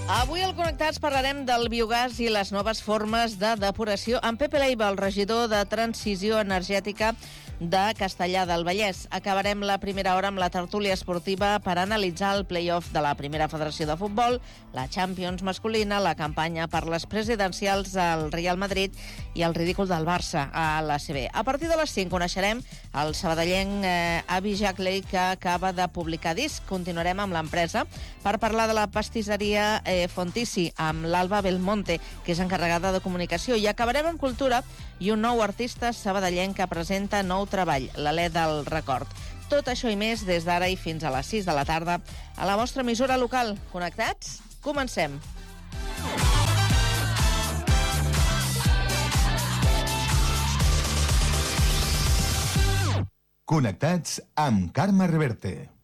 Avui al Connectats parlarem del biogàs i les noves formes de depuració amb Pepe Leiva, el regidor de Transició Energètica de Castellar del Vallès. Acabarem la primera hora amb la tertúlia esportiva per analitzar el play-off de la Primera Federació de Futbol, la Champions masculina, la campanya per les presidencials al Real Madrid i el ridícul del Barça a l'ACB. A partir de les 5 coneixerem el sabadellenc Avi Jackley, que acaba de publicar disc. Continuarem amb l'empresa per parlar de la pastisseria Fontissi amb l'Alba Belmonte, que és encarregada de comunicació. I acabarem amb cultura i un nou artista sabadellenc que presenta nou treball, l'Alè del Record. Tot això i més des d'ara i fins a les 6 de la tarda a la vostra emissora local. Connectats? Comencem! Connectats amb Carme Reverte.